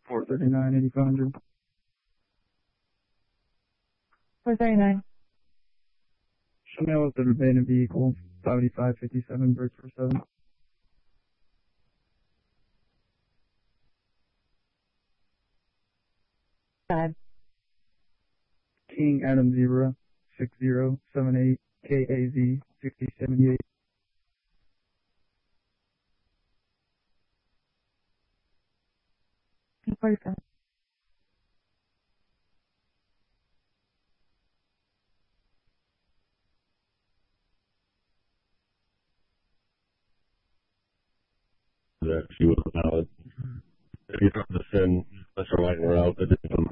439, 8500. 439. Show me what's the abandoned vehicle, 7557 Birchford 7. Five. King Adam Zebra, 6078 KAZ 6078. Forty-five. That she was valid. If you drop this in, let's writing her out,